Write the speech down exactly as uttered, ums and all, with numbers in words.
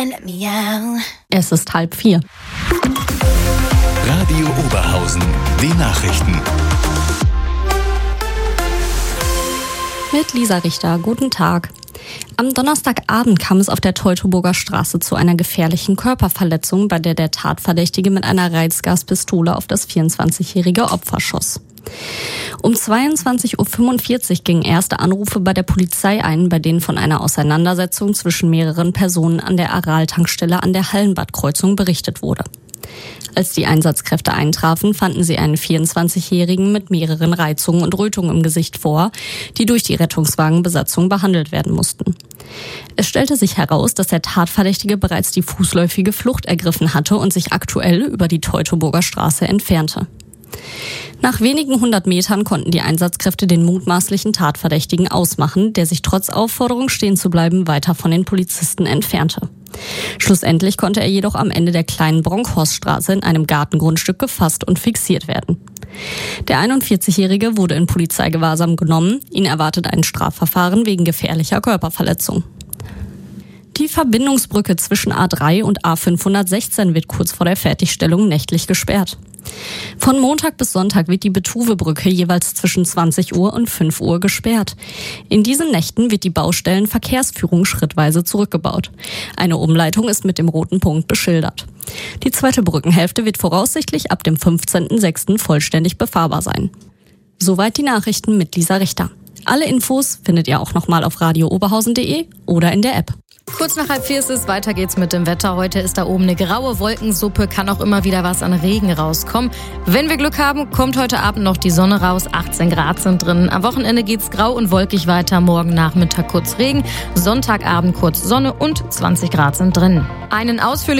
Es ist halb vier. Radio Oberhausen, die Nachrichten. Mit Lisa Richter, guten Tag. Am Donnerstagabend kam es auf der Teutoburger Straße zu einer gefährlichen Körperverletzung, bei der der Tatverdächtige mit einer Reizgaspistole auf das vierundzwanzigjährige Opfer schoss. Um zweiundzwanzig Uhr fünfundvierzig gingen erste Anrufe bei der Polizei ein, bei denen von einer Auseinandersetzung zwischen mehreren Personen an der Aral-Tankstelle an der Hallenbadkreuzung berichtet wurde. Als die Einsatzkräfte eintrafen, fanden sie einen vierundzwanzigjährigen mit mehreren Reizungen und Rötungen im Gesicht vor, die durch die Rettungswagenbesatzung behandelt werden mussten. Es stellte sich heraus, dass der Tatverdächtige bereits die fußläufige Flucht ergriffen hatte und sich aktuell über die Teutoburger Straße entfernte. Nach wenigen hundert Metern konnten die Einsatzkräfte den mutmaßlichen Tatverdächtigen ausmachen, der sich trotz Aufforderung stehen zu bleiben weiter von den Polizisten entfernte. Schlussendlich konnte er jedoch am Ende der kleinen Bronkhorststraße in einem Gartengrundstück gefasst und fixiert werden. Der einundvierzigjährige wurde in Polizeigewahrsam genommen. Ihn erwartet ein Strafverfahren wegen gefährlicher Körperverletzung. Die Verbindungsbrücke zwischen A drei und A fünfhundertsechzehn wird kurz vor der Fertigstellung nächtlich gesperrt. Von Montag bis Sonntag wird die Betuwe-Brücke jeweils zwischen zwanzig Uhr und fünf Uhr gesperrt. In diesen Nächten wird die Baustellenverkehrsführung schrittweise zurückgebaut. Eine Umleitung ist mit dem roten Punkt beschildert. Die zweite Brückenhälfte wird voraussichtlich ab dem fünfzehnten sechsten vollständig befahrbar sein. Soweit die Nachrichten mit Lisa Richter. Alle Infos findet ihr auch nochmal auf radio oberhausen punkt de oder in der App. Kurz nach halb vier ist es, weiter geht's mit dem Wetter. Heute ist da oben eine graue Wolkensuppe, kann auch immer wieder was an Regen rauskommen. Wenn wir Glück haben, kommt heute Abend noch die Sonne raus, achtzehn Grad sind drin. Am Wochenende geht's grau und wolkig weiter, morgen Nachmittag kurz Regen, Sonntagabend kurz Sonne und zwanzig Grad sind drin. Einen ausführlichen